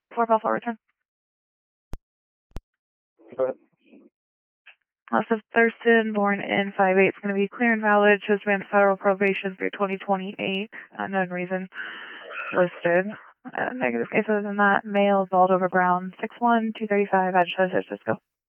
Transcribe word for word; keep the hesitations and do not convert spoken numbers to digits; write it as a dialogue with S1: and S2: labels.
S1: four Buffalo return.
S2: Go ahead.
S1: Elizabeth Thurston, born in five eight, is going to be clear and valid. Shows been federal probation through twenty twenty-eight. Unknown reason listed. Uh, negative case other than that. Male, bald over brown, six one, two thirty-five, address San Francisco.